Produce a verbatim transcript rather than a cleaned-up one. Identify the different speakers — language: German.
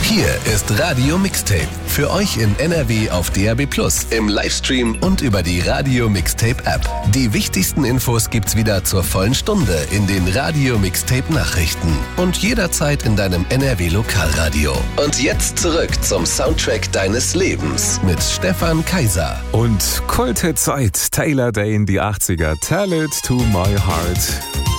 Speaker 1: Hier ist Radio Mixtape. Für euch in N R W auf D A B plus, im Livestream und über die Radio Mixtape App. Die wichtigsten Infos gibt's wieder zur vollen Stunde in den Radio Mixtape Nachrichten und jederzeit in deinem N R W Lokalradio. Und jetzt zurück zum Soundtrack deines Lebens mit Stefan Kaiser.
Speaker 2: Und kalte Zeit, Taylor Dane, die achtziger, Tell It to My Heart.